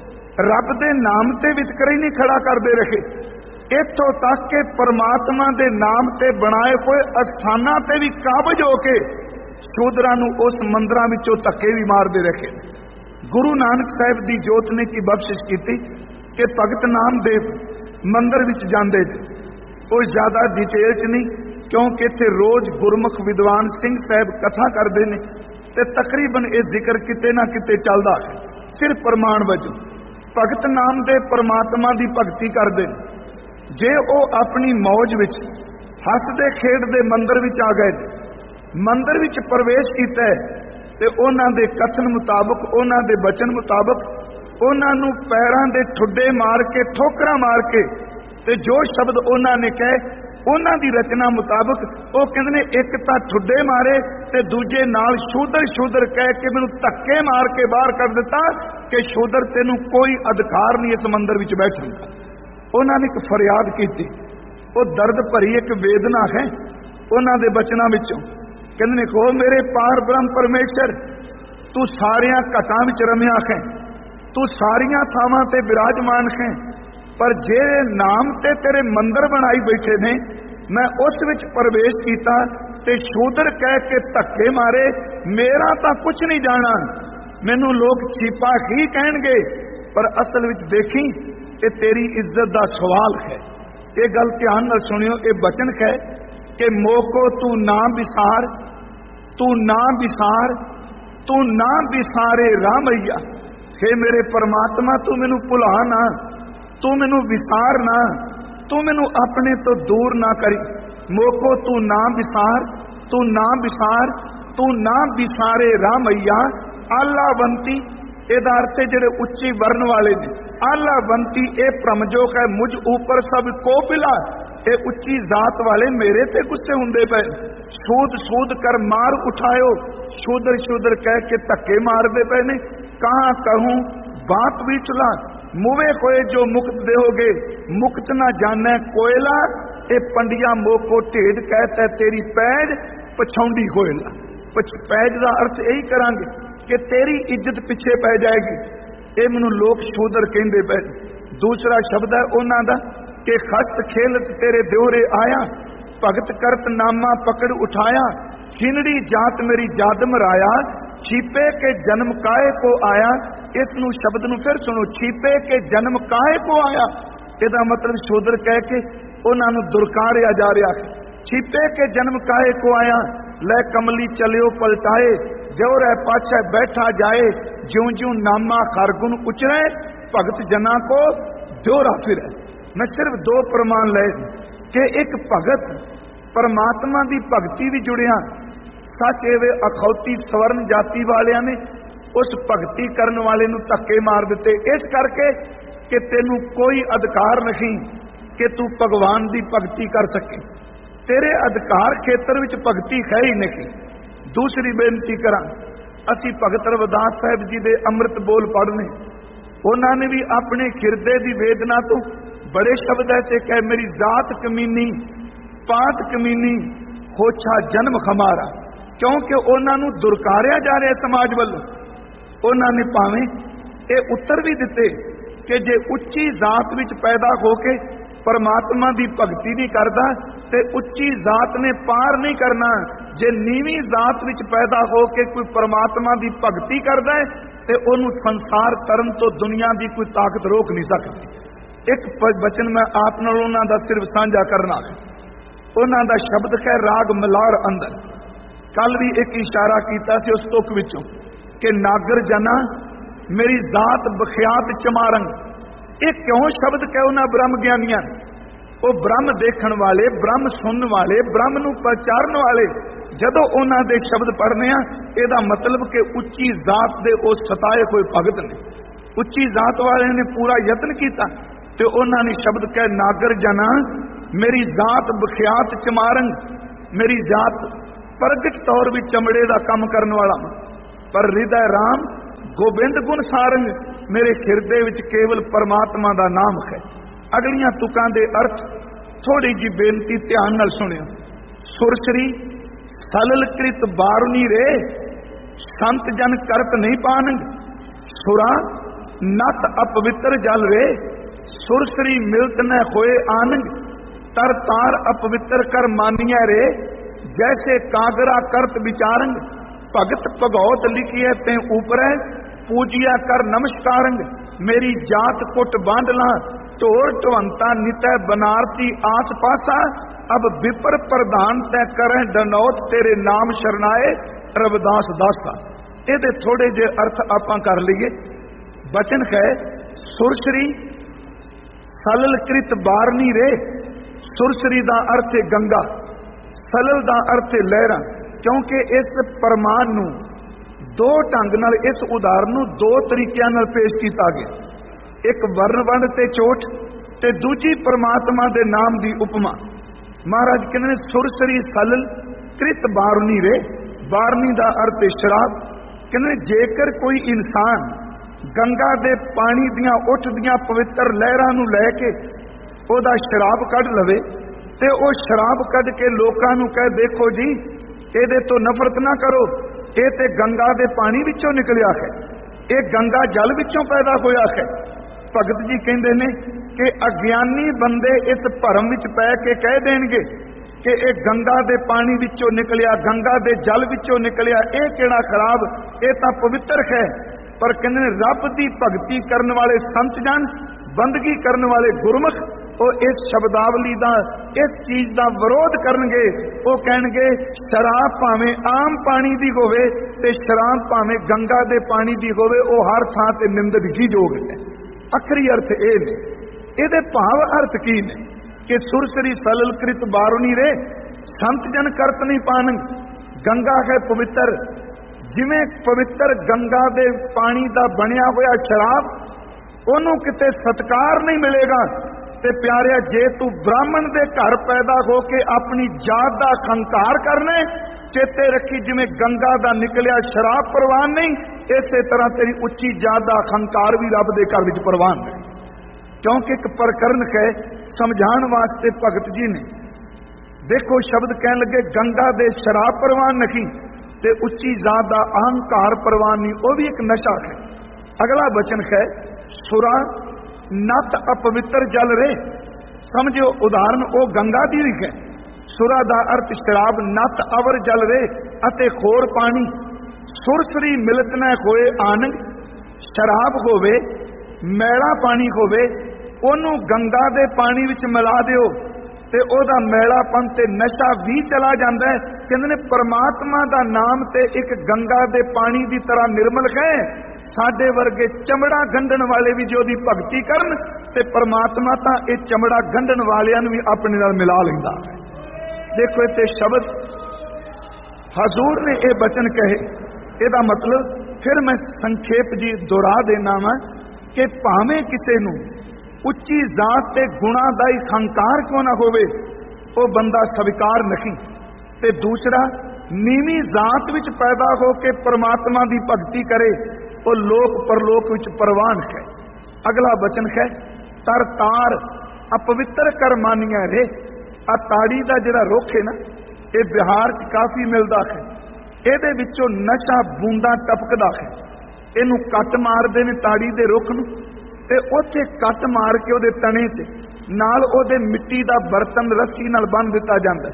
ਰੱਬ ਦੇ ਨਾਮ ਤੇ ਵਿਤਕਰੇ ਨਹੀਂ ਖੜਾ ਕਰਦੇ ਰਹੇ, ਇੱਥੋਂ ਤੱਕ ਕਿ ਪਰਮਾਤਮਾ ਦੇ ਨਾਮ ਤੇ ਬਣਾਏ ਹੋਏ ਅਸਥਾਨਾਂ ਤੇ ਵੀ ਕਾਬਜ ਹੋ ਕੇ ਸ਼ੂਦਰਾਂ ਨੂੰ ਉਸ ਮੰਦਰਾਂ ਵਿੱਚੋਂ ਧੱਕੇ ਵੀ ਮਾਰਦੇ ਰਹੇ। ਗੁਰੂ ਨਾਨਕ ਸਾਹਿਬ ਦੀ ਜੋਤ ਨੇ ਕੀ ਬਖਸ਼ਿਸ਼ ਕੀਤੀ ਕਿ ਭਗਤ ਨਾਮਦੇਵ ਮੰਦਰ ਵਿੱਚ ਜਾਂਦੇ ਨੇ। ਉਹ ਜ਼ਿਆਦਾ ਡਿਟੇਲ 'ਚ ਨਹੀਂ, ਕਿਉਂਕਿ ਇੱਥੇ ਰੋਜ਼ ਗੁਰਮੁਖ ਵਿਦਵਾਨ ਸਿੰਘ ਸਾਹਿਬ ਕਥਾ ਕਰਦੇ ਨੇ ਤੇ ਤਕਰੀਬਨ ਇਹ ਜ਼ਿਕਰ ਕਿਤੇ ਨਾ ਕਿਤੇ ਚੱਲਦਾ ਹੈ। ਸਿਰਫ ਪ੍ਰਮਾਣ ਵਜੋਂ ਭਗਤ ਨਾਮਦੇਵ ਪਰਮਾਤਮਾ ਦੀ ਭਗਤੀ ਕਰਦੇ ਨੇ। ਜੇ ਉਹ ਆਪਣੀ ਮੌਜ ਵਿੱਚ ਹੱਸਦੇ ਖੇਡਦੇ ਮੰਦਰ ਵਿੱਚ ਆ ਗਏ, ਮੰਦਰ ਵਿੱਚ ਪ੍ਰਵੇਸ਼ ਕੀਤਾ ਤੇ ਉਹਨਾਂ ਦੇ ਕਥਨ ਮੁਤਾਬਕ, ਉਹਨਾਂ ਦੇ ਬਚਨ ਮੁਤਾਬਕ ਉਹਨਾਂ ਨੂੰ ਪੈਰਾਂ ਦੇ ਠੁੱਡੇ ਮਾਰ ਕੇ, ਠੋਕਰਾਂ ਮਾਰ ਕੇ ਤੇ ਜੋ ਸ਼ਬਦ ਉਹਨਾਂ ਨੇ ਕਹੇ, ਉਹਨਾਂ ਦੀ ਰਚਨਾ ਮੁਤਾਬਕ ਉਹ ਕਹਿੰਦੇ ਨੇ ਇੱਕ ਤਾਂ ਠੁੱਡੇ ਮਾਰੇ ਤੇ ਦੂਜੇ ਨਾਲ ਸ਼ੂਦਰ ਸ਼ੂਦਰ ਕਹਿ ਕੇ ਮੈਨੂੰ ਧੱਕੇ ਮਾਰ ਕੇ ਬਾਹਰ ਕੱਢ ਦਿੱਤਾ ਕਿ ਸ਼ੂਦਰ ਤੈਨੂੰ ਕੋਈ ਅਧਿਕਾਰ ਨਹੀਂ ਇਸ ਮੰਦਰ ਵਿੱਚ ਬੈਠਣ ਦਾ। ਉਹਨਾਂ ਨੇ ਇੱਕ ਫਰਿਆਦ ਕੀਤੀ, ਉਹ ਦਰਦ ਭਰੀ ਇੱਕ ਵੇਦਨਾ ਹੈ ਉਹਨਾਂ ਦੇ ਬਚਨਾਂ ਵਿੱਚੋਂ। ਕਹਿੰਦੇ ਨੇ ਕਹੋ ਮੇਰੇ ਪਾਰ ਬ੍ਰਹਮ ਪਰਮੇਸ਼ਰ, ਤੂੰ ਸਾਰਿਆਂ ਘਟਾਂ ਵਿੱਚ ਰਮਿਆ ਹੈ, ਤੂੰ ਸਾਰੀਆਂ ਥਾਵਾਂ ਤੇ ਬਿਰਾਜਮਾਨ ਹੈ, ਪਰ ਜਿਹੜੇ ਨਾਮ ਤੇ ਤੇਰੇ ਮੰਦਰ ਬਣਾਈ ਬੈਠੇ ਨੇ, ਮੈਂ ਉਸ ਵਿੱਚ ਪ੍ਰਵੇਸ਼ ਕੀਤਾ ਤੇ ਸ਼ੂਦਰ ਕਹਿ ਕੇ ਧੱਕੇ ਮਾਰੇ। ਮੇਰਾ ਤਾਂ ਕੁਝ ਨਹੀਂ ਜਾਣਾ, ਮੈਨੂੰ ਲੋਕ ਛੀਪਾ ਹੀ ਕਹਿਣਗੇ, ਪਰ ਅਸਲ ਵਿੱਚ ਦੇਖੀ ਇਹ ਤੇਰੀ ਇੱਜ਼ਤ ਦਾ ਸਵਾਲ ਹੈ। ਇਹ ਗੱਲ ਧਿਆਨ ਨਾਲ ਸੁਣਿਓ, ਇਹ ਬਚਨ ਹੈ ਕਿ ਮੋਕੋ ਤੂੰ ਨਾ ਵਿਸਾਰ, ਤੂੰ ਨਾ ਵਿਸਾਰ, ਤੂੰ ਨਾ ਵਿਸਾਰੇ ਰਾਮਈਆ। हे ਮੇਰੇ ਪਰਮਾਤਮਾ, ਤੂੰ ਮੈਨੂੰ ਭੁਲਾ ਨਾ, ਤੂੰ ਮੈਨੂੰ ਵਿਸਾਰ ਨਾ, ਤੂੰ ਮੈਨੂੰ ਆਪਣੇ ਤੋਂ ਦੂਰ ਨਾ ਕਰੀ। ਮੋਕੋ ਤੂੰ ਨਾ ਵਿਸਾਰ, ਤੂੰ ਨਾ ਵਿਸਾਰ, ਤੂੰ ਨਾ ਵਿਸਾਰੇ ਰਾਮਈਆ। ਆਲਾਵੰਤੀ ਇਹਦਾ ਅਰਥ ਹੈ ਜਿਹੜੇ ਉੱਚੀ ਵਰਨ ਵਾਲੇ ਨੇ। ਆਲਾਵੰਤੀ ਇਹ ਭ੍ਰਮਜੋਗ ਹੈ, ਮੁਝ ਉੱਪਰ ਸਭ ਕੋਪਿਲਾ, ਇਹ ਉੱਚੀ ਜ਼ਾਤ ਵਾਲੇ ਮੇਰੇ ਤੇ ਗੁੱਸੇ ਹੁੰਦੇ ਪਏ। ਸੂਦ ਸੂਦ ਕਰ ਮਾਰ ਉਠਾਇਓ, ਸ਼ੂਦਰ ਸ਼ੂਦਰ ਕਹਿ ਕੇ ਧੱਕੇ ਮਾਰਦੇ ਪਏ ਨੇ। ਕਹਾਂ ਕਹੂੰ ਬਾਤ ਵੀ ਚਲਾ, ਮੁਵੇ ਹੋਏ ਜੋ ਮੁਕਤ ਦੇਹੋਗੇ, ਮੁਕਤ ਨਾ ਜਾਣੈ ਕੋਇਲਾ। ਇਹ ਪੰਡਿਆ ਮੋਕੋ ਢੇਡ ਕਹਿਤਾ ਤੇਰੀ ਪੈਜ ਪਛਾਉਂਦੀ ਹੋਇਲਾ। ਪੈਜ ਦਾ ਅਰਥ ਇਹੀ ਕਰਾਂਗੇ ਕਿ ਤੇਰੀ ਇੱਜ਼ਤ ਪਿੱਛੇ ਪੈ ਜਾਏਗੀ। ਇਹ ਮੈਨੂੰ ਲੋਕ ਸ਼ੂਦਰ ਕਹਿੰਦੇ ਪਏ। ਦੂਸਰਾ ਸ਼ਬਦ ਹੈ ਉਹਨਾਂ ਦਾ ਕਿ ਖਸਤ ਖੇਲਤ ਤੇਰੇ ਦਿਉਰੇ ਆਇਆ, भगत करत नामा पकड़ उठाया, खिनड़ी जात मेरी जाद मराया, छीपे के जन्म काहे को आया। इस नू शब्द नू फिर सुनो, छीपे के जन्म काहे को आया। ਇਹਦਾ मतलब शोदर कह के ਉਹਨਾਂ ਨੂੰ दुरकारिया जा रहा है। छीपे के जन्म काहे को आया, लै कमली चलियो पलटाए, जो रह पाछे बैठा जाए, ज्यों ज्यों नामा खारगुन उचरे, भगत जना को जोरा फिरे। मैं सिर्फ दो प्रमाण ले कि एक भगत परमात्मा की भगती भी जुड़िया, सच एवे अखौती स्वर्ण जाति वालिया ने उस भगती करने वाले नू धक्के मार दिते, इस करके कि तेनू कोई अधिकार नहीं कि तू भगवान की भगती कर सके, तेरे अधिकार खेतर विच भगती है ही नहीं। दूसरी बेनती करा, असी भगत रविदास साहब जी दे अमृत बोल पढ़ने, उन्होंने भी अपने हिरदे की वेदना तो बड़े शब्द ऐसे कहे, मेरी जात कमीनी पात कमीनी होछा जन्म खमारा, क्योंकि उन्होंने दुरकारिया जा रहा समाज वालों। उन्होंने भावें ये उत्तर भी दिते कि जे उच्ची जात विच पैदा होके परमात्मा की भगती नहीं करता ते उच्ची जात ने पार नहीं करना, जे नीवी जात विच पैदा होके कोई परमात्मा की भगती करता है ते उन्होंने संसार तरन तो दुनिया की कोई ताकत रोक नहीं सकती। एक वचन मैं आप नाल उन्हां दा सिर्फ साझा करना है, उन्हां दा शब्द है राग मलार अंदर। कल भी एक इशारा किया सी उस तुक विचों कि नागर जना मेरी जात बख्यात चमारंग, ये क्यों शब्द कहो ना ब्रह्म ज्ञानियां, वो ब्रह्म देखण वाले, ब्रह्म सुनने वाले, ब्रह्म नू पहचानने वाले जदों उन्हां दे शब्द पढ़ने आ, इहदा मतलब कि उच्ची जात दे उस सताए कोई भगत ने, उच्ची जात वाले ने पूरा यत्न किया ते उन्होंने शब्द कह नागर जना मेरी जात बख्यात चमारंग, मेरी जात प्रगट तौर भी चमड़े का काम करने वाला, पर हृदय राम गोबिंद गुण सारंग, मेरे हिरदे विच केवल परमात्मा का नाम है। अगलियां तुकां दे अर्थ थोड़ी जी बेनती ध्यान नाल सुनियो। सुरसरी सलल कृत बारुनी रे, संत जन करत नहीं पानंग, सुरा नत अपवित्र जल रे, सुरसरी मिलत न होए आनंग, तर तार अपवित्र कर मानिया रे, जैसे कागरा करत विचारंग, भगत भगौत लिखिए ते ऊपर पूजिया कर नमस्कारंग, मेरी जात कुट बांधला, ढोर ढवंता नितै बनारती आस पासा, अब विपर प्रधान तय करें डनौत, तेरे नाम शरणाए रविदास दासा। ये थोड़े जे अर्थ आपां कर लीए। वचन है सुरसरी सलल कृत बारनी रे, सुरसरी का अर्थ है गंगा, सलल का अर्थ है लहरा, क्योंकि इस परमान नू दो ढंग नाल, इस उदाहरण नू दो तरीकों नाल पेश किया गया, एक वर्ण वंड ते चोट ते दूजी परमात्मा दे नाम दी उपमा। महाराज कहने सुरसरी सलल कृत बारनी रे, बारनी का अर्थ है शराब। कहने जेकर कोई इंसान गंगा दे पानी दियां उठदियां पवित्र लहरां नू लैके ओदा शराब कढ लवे ते ओ शराब कढ के लोकां नू कहे देखो जी इहदे तो नफरत ना करो, ये ते गंगा दे पानी विचों निकलिया है, ये गंगा जल विचों पैदा होया है। भगत जी कहते ने कि अज्ञानी बंदे इस भरम विच पै के कह देणगे कि ये गंगा दे पानी विचों निकलिया, गंगा दे जल विचों निकलिया, ये किहड़ा खराब, ये तां पवित्र है। पर कहते रब की भगती करने वाले संत जन, बंदगी करने वाले गुरमुख, वो इस शब्दावली का, इस चीज का विरोध करनगे। वो कहणगे शराब भावें आम पानी की होवे ते शराब भावें गंगा दे पानी की होवे, वो हर थां ते निंदगी जोग है। आखिरी अर्थ ये ने, इहदे भाव अर्थ की ने कि सुरसरी सलल कृत बारुनी रे, संत जन करत नहीं पानंग, गंगा है पवित्र, जिवें पवित्र गंगा दे पानी का बनिया होया शराब ओनू किते सत्कार नहीं मिलेगा। ते प्यारिया जे तू ब्राह्मण दे घर पैदा हो के अपनी जात का खंकार करने, चेते रखी जिवें गंगा दा निकलिया शराब प्रवान नहीं, इसे तरह तेरी उच्ची जात का खंकार भी रब दे घर विच प्रवान है। क्योंकि एक प्रकरण है समझाने वास्ते भगत जी ने देखो शब्द कह लगे गंगा दे शराब प्रवान नहीं ते उच्ची जात का अहंकार प्रवान नहीं, वो भी एक नशा है। अगला वचन है सुरा नत अपवित्र जल रे, समझो उदाहरण वो गंगा दी है, ਸੁਰਾ ਦਾ ਅਰਥ ਸ਼ਰਾਬ, ਨਤ ਅਵਰ ਜਲ ਰੇ ਅਤੇ ਖੋਰ ਪਾਣੀ। ਸੁਰਸਰੀ ਮਿਲਤ ਨਾ ਹੋਏ ਆਨੰਦ, ਸ਼ਰਾਬ ਹੋਵੇ, ਮੈਲਾ ਪਾਣੀ ਹੋਵੇ, ਉਹਨੂੰ ਗੰਗਾ ਦੇ ਪਾਣੀ ਵਿੱਚ ਮਿਲਾ ਦਿਓ ਤੇ ਉਹਦਾ ਮੈਲਾਪਨ ਤੇ ਨਸ਼ਾ ਵੀ ਚਲਾ ਜਾਂਦਾ ਹੈ। ਕਹਿੰਦੇ ਨੇ ਪਰਮਾਤਮਾ ਦਾ ਨਾਮ ਤੇ ਇੱਕ ਗੰਗਾ ਦੇ ਪਾਣੀ ਦੀ ਤਰ੍ਹਾਂ ਨਿਰਮਲ ਹੈ। ਸਾਡੇ ਵਰਗੇ ਚਮੜਾ ਗੰਢਣ ਵਾਲੇ ਵੀ ਜੇ ਉਹਦੀ ਭਗਤੀ ਕਰਨ ਤੇ ਪਰਮਾਤਮਾ ਤਾਂ ਇਹ ਚਮੜਾ ਗੰਢਣ ਵਾਲਿਆਂ ਨੂੰ ਵੀ ਆਪਣੇ ਨਾਲ ਮਿਲਾ ਲੈਂਦਾ ਹੈ। ਦੇਖੋ ਇੱਥੇ ਸ਼ਬਦ ਹਜ਼ੂਰ ਨੇ ਇਹ ਬਚਨ ਕਹੇ, ਇਹਦਾ ਮਤਲਬ ਫਿਰ ਮੈਂ ਸੰਖੇਪ ਜੀ ਦੁਹਰਾ ਦੇਣਾ ਵਾ ਕਿ ਭਾਵੇਂ ਕਿਸੇ ਨੂੰ ਉੱਚੀ ਜ਼ਾਤ ਤੇ ਗੁਣਾ ਦਾ ਹੀ ਹੰਕਾਰ ਕਿਉਂ ਨਾ ਹੋਵੇ, ਉਹ ਬੰਦਾ ਸਵੀਕਾਰ ਨਹੀਂ। ਤੇ ਦੂਸਰਾ, ਨੀਵੀਂ ਜ਼ਾਤ ਵਿੱਚ ਪੈਦਾ ਹੋ ਕੇ ਪਰਮਾਤਮਾ ਦੀ ਭਗਤੀ ਕਰੇ, ਉਹ ਲੋਕ ਪਰਲੋਕ ਵਿੱਚ ਪ੍ਰਵਾਨ ਹੈ। ਅਗਲਾ ਬਚਨ ਹੈ, ਤਰ ਤਾਰ ਅਪਵਿੱਤਰ ਕਰ ਮਾਨੀਆਂ ਰੇ। ਆ ਤਾੜੀ ਦਾ ਜਿਹੜਾ ਰੁੱਖ ਹੈ ਨਾ, ਇਹ ਬਿਹਾਰ 'ਚ ਕਾਫੀ ਮਿਲਦਾ ਹੈ। ਇਹਦੇ ਵਿੱਚੋਂ ਨਸ਼ਾ ਬੂੰਦਾਂ ਟਪਕਦਾ ਹੈ। ਇਹਨੂੰ ਕੱਟ ਮਾਰਦੇ ਨੇ ਤਾੜੀ ਦੇ ਰੁੱਖ ਨੂੰ, ਤੇ ਉੱਥੇ ਕੱਟ ਮਾਰ ਕੇ ਉਹਦੇ ਤਣੇ 'ਚ ਨਾਲ ਉਹਦੇ ਮਿੱਟੀ ਦਾ ਬਰਤਨ ਰੱਸੀ ਨਾਲ ਬੰਨ੍ਹ ਦਿੱਤਾ ਜਾਂਦਾ।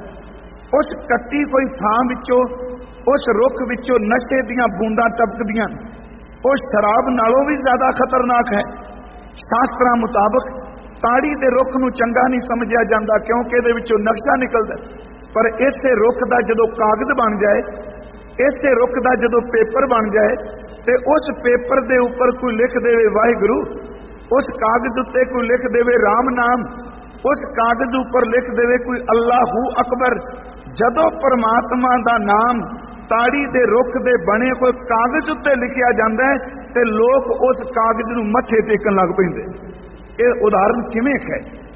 ਉਸ ਕੱਟੀ ਕੋਈ ਥਾਂ ਵਿੱਚੋਂ, ਉਸ ਰੁੱਖ ਵਿੱਚੋਂ ਨਸ਼ੇ ਦੀਆਂ ਬੂੰਦਾਂ ਟਪਕਦੀਆਂ। ਉਹ ਸ਼ਰਾਬ ਨਾਲੋਂ ਵੀ ਜ਼ਿਆਦਾ ਖਤਰਨਾਕ ਹੈ। ਸ਼ਾਸਤਰਾਂ ਮੁਤਾਬਕ ਤਾੜੀ ਦੇ ਰੁੱਖ ਨੂੰ ਚੰਗਾ ਨਹੀਂ ਸਮਝਿਆ ਜਾਂਦਾ ਕਿਉਂਕਿ ਇਹਦੇ ਵਿੱਚੋਂ ਨਸ਼ਾ ਨਿਕਲਦਾ। ਪਰ ਇਸੇ ਰੁੱਖ ਦਾ ਜਦੋਂ ਕਾਗਜ਼ ਬਣ ਜਾਏ, ਇਸੇ ਰੁੱਖ ਦਾ ਜਦੋਂ ਪੇਪਰ ਬਣ ਜਾਏ ਤੇ ਉਸ ਪੇਪਰ ਦੇ ਉੱਪਰ ਕੋਈ ਲਿਖ ਦੇਵੇ ਵਾਹਿਗੁਰੂ, ਉਸ ਕਾਗਜ਼ ਉੱਤੇ ਕੋਈ ਲਿਖ ਦੇਵੇ ਰਾਮ ਨਾਮ, ਉਸ ਕਾਗਜ਼ ਉੱਪਰ ਲਿਖ ਦੇਵੇ ਕੋਈ ਅੱਲਾਹੂ ਅਕਬਰ। ਜਦੋਂ ਪਰਮਾਤਮਾ ਦਾ ਨਾਮ ਤਾੜੀ ਦੇ ਰੁੱਖ ਦੇ ਬਣੇ ਕੋਈ ਕਾਗਜ਼ ਉੱਤੇ ਲਿਖਿਆ ਜਾਂਦਾ ਹੈ ਤੇ ਲੋਕ ਉਸ ਕਾਗਜ਼ ਨੂੰ ਮੱਥੇ ਟੇਕਣ ਲੱਗ ਪੈਂਦੇ। ਇਹ ਉਦਾਹਰਨ ਕਿਵੇਂ ਹੈ?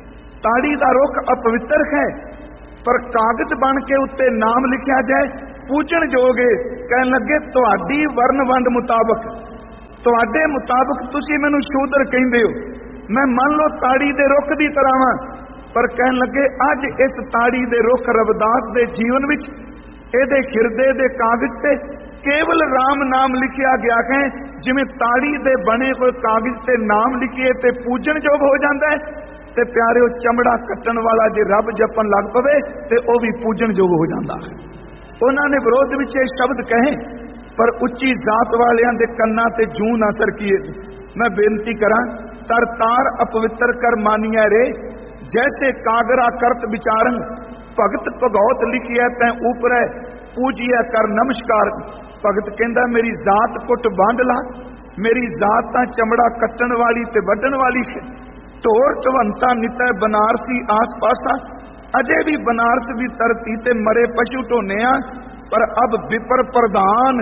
ਤਾੜੀ ਦਾ ਰੁੱਖ ਅਪਵਿੱਤਰ ਹੈ, ਪਰ ਕਾਗਜ਼ ਬਣ ਕੇ ਉੱਤੇ ਨਾਮ ਲਿਖਿਆ ਜਾਏ, ਪੂਜਣ ਜੋਗੇ। ਕਹਿਣ ਲੱਗੇ ਤੁਹਾਡੀ ਵਰਨ ਵੰਡ ਮੁਤਾਬਕ, ਤੁਹਾਡੇ ਮੁਤਾਬਕ ਤੁਸੀਂ ਮੈਨੂੰ ਸ਼ੂਦਰ ਕਹਿੰਦੇ ਹੋ, ਮੈਂ ਮੰਨ ਲਓ ਤਾੜੀ ਦੇ ਰੁੱਖ ਦੀ ਤਰ੍ਹਾਂ ਵਾਂ। ਪਰ ਕਹਿਣ ਲੱਗੇ ਅੱਜ ਇਸ ਤਾੜੀ ਦੇ ਰੁੱਖ ਰਵਿਦਾਸ ਦੇ ਜੀਵਨ ਵਿੱਚ, ਇਹਦੇ ਹਿਰਦੇ ਦੇ ਕਾਗਜ਼ ਤੇ ਕੇਵਲ ਰਾਮ ਨਾਮ ਲਿਖਿਆ ਗਿਆ ਹੈ। ਜਿਵੇਂ ਤਾੜੀ ਦੇ ਬਣੇ ਕੋਈ ਕਾਗਜ਼ ਤੇ ਨਾਮ ਲਿਖੀਏ ਤੇ ਪੂਜਣ ਯੋਗ ਹੋ ਜਾਂਦਾ ਹੈ, ਤੇ ਪਿਆਰਿਓ ਚਮੜਾ ਕੱਟਣ ਵਾਲਾ ਜੇ ਰੱਬ ਜਪਣ ਲੱਗ ਪਵੇ ਤੇ ਉਹ ਵੀ ਪੂਜਣ ਯੋਗ ਹੋ ਜਾਂਦਾ ਹੈ। ਉਹਨਾਂ ਨੇ ਵਿਰੋਧ ਵਿੱਚ ਇਹ ਸ਼ਬਦ ਕਹੇ, ਪਰ ਉੱਚੀ ਜ਼ਾਤ ਵਾਲਿਆਂ ਦੇ ਕੰਨਾਂ ਤੇ ਜੂੰ ਨਾ ਸਰਕੀਏ। ਮੈਂ ਬੇਨਤੀ ਕਰਾਂ, ਤਰ ਤਾਰ ਅਪਵਿੱਤਰ ਕਰ ਮਾਨੀਆਂ ਰੇ, ਜੈਸੇ ਕਾਗਰਾ ਕਰਤ ਵਿਚਾਰਨ, ਭਗਤ ਭਗੌਤ ਲਿਖਿਆ ਤੈਂ ਉਪਰੈ, ਪੂਜਿਆ ਕਰ ਨਮਸਕਾਰ। ਭਗਤ ਕਹਿੰਦਾ ਮੇਰੀ ਜ਼ਾਤ ਕੁੱਟ ਵੰਡ ਲਾ, ਮੇਰੀ ਜ਼ਾਤ ਤਾਂ ਚਮੜਾ ਕੱਟਣ ਵਾਲੀ ਤੇ ਵੱਢਣ ਵਾਲੀ ਹੈ। ਢੋਰ ਢਵੰਤਾ ਨਿਤੈ ਬਨਾਰਸੀ ਆਸ ਪਾਸਾ, ਅਜੇ ਵੀ ਬਨਾਰਸ ਦੀ ਧਰਤੀ ਤੇ ਮਰੇ ਪਸ਼ੂ ਢੋਨੇ ਆ। ਪਰ ਅਬ ਵਿਪਰ ਪ੍ਰਧਾਨ,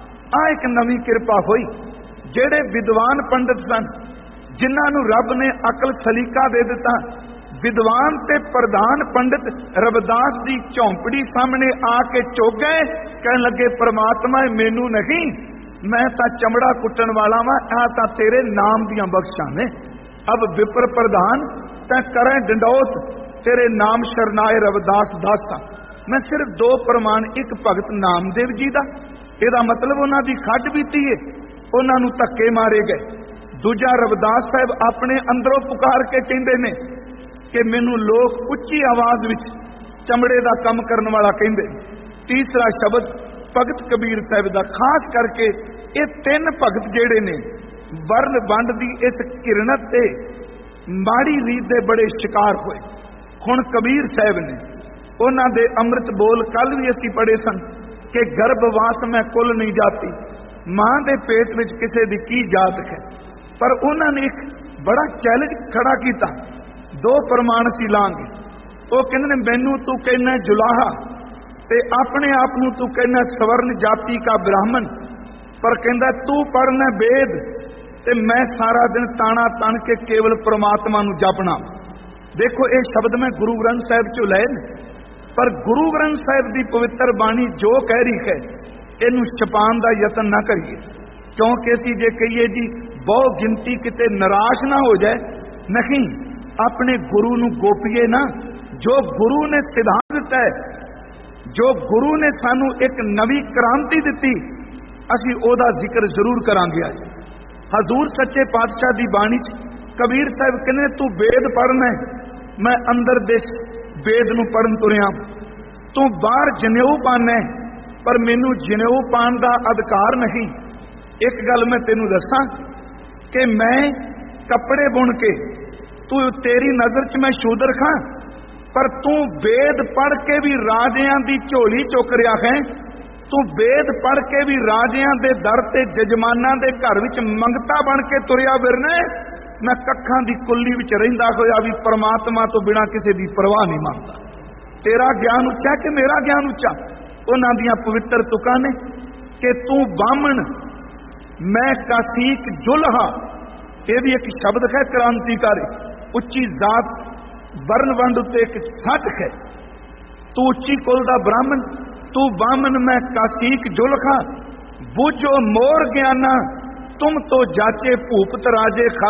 ਆ ਇੱਕ ਨਵੀਂ ਕਿਰਪਾ ਹੋਈ। ਜਿਹੜੇ ਵਿਦਵਾਨ ਪੰਡਤ ਸਨ, ਜਿਨ੍ਹਾਂ ਨੂੰ ਰੱਬ ਨੇ ਅਕਲ ਸਲੀਕਾ ਦੇ ਦਿੱਤਾ, ਵਿਦਵਾਨ ਤੇ ਪ੍ਰਧਾਨ ਪੰਡਿਤ ਰਵਿਦਾਸ ਦੀ ਝੌਂਪੜੀ ਸਾਹਮਣੇ ਆ ਕੇ ਝੁਕ ਗਏ। ਕਹਿਣ ਲੱਗੇ ਪਰਮਾਤਮਾ ਮੈਨੂੰ ਨਹੀਂ, ਮੈਂ ਤਾਂ ਚਮੜਾ ਕੁੱਟਣ ਵਾਲਾ ਵਾਂ, ਆ ਤਾਂ ਤੇਰੇ ਨਾਮ ਦੀਆਂ ਬਖਸ਼ਾਂ ਨੇ। ਅਬ ਵਿਪਰ ਪ੍ਰਧਾਨ ਤੈਂ ਕਰੇ ਡੰਡੌਤ, ਤੇਰੇ ਨਾਮ ਸ਼ਰਨਾਏ ਰਵਿਦਾਸ ਦਾਸਾ। ਮੈਂ ਸਿਰਫ ਦੋ ਪ੍ਰਮਾਣ, ਇੱਕ ਭਗਤ ਨਾਮਦੇਵ ਜੀ ਦਾ, ਇਹਦਾ ਮਤਲਬ ਉਹਨਾਂ ਦੀ ਖੱਡ ਬੀਤੀ ਏ, ਉਹਨਾਂ ਨੂੰ ਧੱਕੇ ਮਾਰੇ ਗਏ। ਦੂਜਾ ਰਵਿਦਾਸ ਸਾਹਿਬ ਆਪਣੇ ਅੰਦਰੋਂ ਪੁਕਾਰ ਕੇ ਕਹਿੰਦੇ ਨੇ ਕਿ ਮੈਨੂੰ ਲੋਕ ਉੱਚੀ ਆਵਾਜ਼ ਵਿੱਚ ਚਮੜੇ ਦਾ ਕੰਮ ਕਰਨ ਵਾਲਾ ਕਹਿੰਦੇ। ਤੀਸਰਾ ਸ਼ਬਦ ਭਗਤ ਕਬੀਰ ਸਾਹਿਬ ਦਾ, ਖਾਸ ਕਰਕੇ ਇਹ ਤਿੰਨ ਭਗਤ ਜਿਹੜੇ ਨੇ ਵਰਨ ਵੰਡ ਦੀ ਇਸ ਕਿਰਨਤ ਤੇ ਮਾੜੀ ਰੀਤ ਦੇ ਬੜੇ ਸ਼ਿਕਾਰ ਹੋਏ। ਹੁਣ ਕਬੀਰ ਸਾਹਿਬ ਨੇ, ਉਹਨਾਂ ਦੇ ਅੰਮ੍ਰਿਤ ਬੋਲ ਕੱਲ ਵੀ ਅਸੀਂ ਪੜ੍ਹੇ ਸਨ ਕਿ ਗਰਭਵਾਸ ਮੈਂ ਕੁਲ ਨਹੀਂ ਜਾਤੀ, ਮਾਂ ਦੇ ਪੇਟ ਵਿੱਚ ਕਿਸੇ ਦੀ ਕੀ ਜਾਤ ਹੈ। ਪਰ ਉਹਨਾਂ ਨੇ ਇੱਕ ਬੜਾ ਚੈਲੰਜ ਖੜਾ ਕੀਤਾ, ਦੋ ਪ੍ਰਮਾਣ ਅਸੀਂ ਲਾਂਗੇ। ਉਹ ਕਹਿੰਦੇ ਨੇ ਮੈਨੂੰ ਤੂੰ ਕਹਿੰਦਾ ਜੁਲਾਹਾ ਤੇ ਆਪਣੇ ਆਪ ਨੂੰ ਤੂੰ ਕਹਿੰਦਾ ਸਵਰਨ ਜਾਤੀ ਕਾ ਬ੍ਰਾਹਮਣ, ਪਰ ਕਹਿੰਦਾ ਤੂੰ ਪੜ੍ਹਨਾ ਵੇਦ ਤੇ ਮੈਂ ਸਾਰਾ ਦਿਨ ਤਾਣਾ ਤਣ ਕੇ ਕੇਵਲ ਪ੍ਰਮਾਤਮਾ ਨੂੰ ਜਪਣਾ। ਦੇਖੋ ਇਹ ਸ਼ਬਦ ਮੈਂ ਗੁਰੂ ਗ੍ਰੰਥ ਸਾਹਿਬ ਚੋਂ ਲਏ ਨੇ, ਪਰ ਗੁਰੂ ਗ੍ਰੰਥ ਸਾਹਿਬ ਦੀ ਪਵਿੱਤਰ ਬਾਣੀ ਜੋ ਕਹਿ ਰਹੀ ਹੈ ਇਹਨੂੰ ਛਪਾਉਣ ਦਾ ਯਤਨ ਨਾ ਕਰੀਏ, ਕਿਉਂਕਿ ਅਸੀਂ ਜੇ ਕਹੀਏ ਜੀ ਬਹੁ ਗਿਣਤੀ ਕਿਤੇ ਨਿਰਾਸ਼ ਨਾ ਹੋ ਜਾਏ, ਨਹੀਂ, ਆਪਣੇ ਗੁਰੂ ਨੂੰ ਗੋਪੀਏ ਨਾ। ਜੋ ਗੁਰੂ ਨੇ ਸਿਧਾਂਤ ਦਿੱਤਾ ਹੈ, ਜੋ ਗੁਰੂ ਨੇ ਸਾਨੂੰ ਇੱਕ ਨਵੀਂ ਕ੍ਰਾਂਤੀ ਦਿੱਤੀ, ਅਸੀਂ ਉਹਦਾ ਜ਼ਿਕਰ ਜ਼ਰੂਰ ਕਰਾਂਗੇ। ਅੱਜ ਹਜ਼ੂਰ ਸੱਚੇ ਪਾਤਸ਼ਾਹ ਦੀ ਬਾਣੀ 'ਚ ਕਬੀਰ ਸਾਹਿਬ ਕਹਿੰਦੇ ਤੂੰ ਵੇਦ ਪੜ੍ਹਨਾ, ਮੈਂ ਅੰਦਰ ਦੇ ਵੇਦ ਨੂੰ ਪੜ੍ਹਨ ਤੁਰਿਆ। ਤੂੰ ਬਾਹਰ ਜਨੇਊ ਪਾਣਾ ਪਰ ਮੈਨੂੰ ਜਨੇਊ ਪਾਣ ਦਾ ਅਧਿਕਾਰ ਨਹੀਂ। ਇੱਕ ਗੱਲ ਮੈਂ ਤੈਨੂੰ ਦੱਸਾਂ ਕਿ ਮੈਂ ਕੱਪੜੇ ਬੁਣ ਕੇ ਤੇਰੀ ਨਜ਼ਰ 'ਚ ਮੈਂ ਸ਼ੂਦਰ ਖਾਂ, ਪਰ ਤੂੰ ਵੇਦ ਪੜ੍ਹ ਕੇ ਵੀ ਰਾਜਿਆਂ ਦੀ ਝੋਲੀ ਚੁੱਕ ਰਿਹਾ ਹੈ। ਤੂੰ ਵੇਦ ਪੜ੍ਹ ਕੇ ਵੀ ਰਾਜਿਆਂ ਦੇ ਦਰ ਤੇ ਜਜਮਾਨਾਂ ਦੇ ਘਰ ਵਿੱਚ ਮੰਗਤਾ ਬਣ ਕੇ ਤੁਰਿਆ ਫਿਰਨਾ। ਮੈਂ ਕੱਖਾਂ ਦੀ ਕੁੱਲੀ ਵਿੱਚ ਰਹਿੰਦਾ ਹੋਇਆ ਵੀ ਪਰਮਾਤਮਾ ਤੋਂ ਬਿਨਾਂ ਕਿਸੇ ਦੀ ਪਰਵਾਹ ਨਹੀਂ ਮੰਨਦਾ। ਤੇਰਾ ਗਿਆਨ ਉੱਚਾ ਕਿ ਮੇਰਾ ਗਿਆਨ ਉੱਚਾ? ਉਹਨਾਂ ਦੀਆਂ ਪਵਿੱਤਰ ਤੁਕਾਂ ਨੇ ਕਿ ਤੂੰ ਬਾਹਮਣ, ਮੈਂ ਕਾਸੀਕ ਜੁਲਹਾ। ਇਹ ਵੀ ਇੱਕ ਸ਼ਬਦ ਹੈ ਕ੍ਰਾਂਤੀਕਾਰੀ। ਉੱਚੀ ਜ਼ਾਤ ਵਰਨ ਵੰਡ ਉੱਤੇ ਇੱਕ ਸੱਚ ਹੈ। ਤੂੰ ਉੱਚੀ ਕੁਲ ਦਾ ਬ੍ਰਾਹਮਣ, ਤੂੰ ਬਾਹਮਣ, ਮੈਂ ਕਾਸੀਕ ਜੁਲਖਾ। ਬੂਝੋ ਮੋਰ ਗਿਆਨਾ ਤੁਮ ਤੋਂ ਜਾਚੇ ਭੂਪਤ ਰਾਜੇ